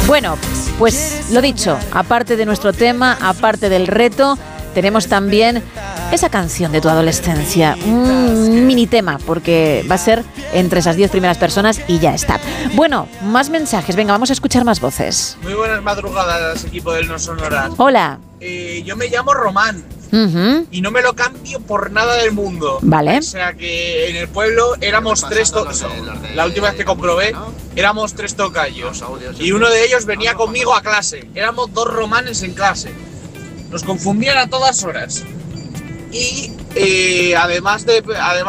Bueno, pues lo dicho, aparte de nuestro tema, aparte del reto, tenemos también esa canción de tu adolescencia, un mini tema, porque va a ser entre esas 10 primeras personas y ya está. Bueno, más mensajes, venga, vamos a escuchar más voces. Muy buenas madrugadas, equipo del No Sonoras. Hola. Yo me llamo Román. Y no me lo cambio por nada del mundo. Vale. O sea que en el pueblo éramos tres la última vez que comprobé, éramos 3 tocayos. Y uno de ellos venía conmigo a clase. Éramos 2 romanes en clase. Nos confundían a todas horas. Y además de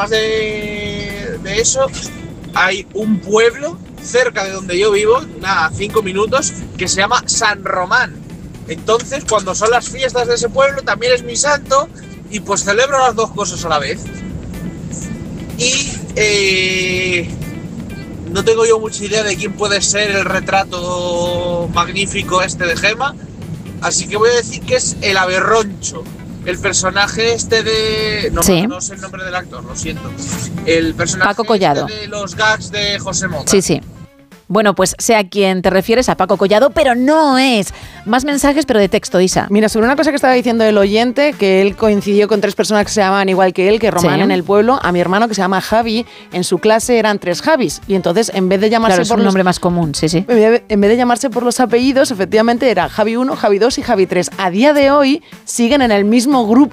eso, hay un pueblo cerca de donde yo vivo, a 5 minutos, que se llama San Román. Entonces, cuando son las fiestas de ese pueblo, también es mi santo y pues celebro las 2 cosas a la vez. Y no tengo yo mucha idea de quién puede ser el retrato magnífico este de Gema, así que voy a decir que es el Aberroncho, el personaje este de... No, sí. No sé el nombre del actor, lo siento. El personaje Paco Collado. Este de los gags de José Mota. Sí, sí. Bueno, pues sé a quién te refieres, a Paco Collado, pero no es. Más mensajes, pero de texto, Isa. Mira, sobre una cosa que estaba diciendo el oyente, que él coincidió con 3 personas que se llamaban igual que él, que Román sí. En el pueblo, a mi hermano que se llama Javi, en su clase eran 3 Javis. Y entonces, en vez de llamarse claro, es un nombre más común, sí, sí. En vez de llamarse por los apellidos, efectivamente era Javi 1, Javi 2 y Javi 3. A día de hoy siguen en el mismo grupo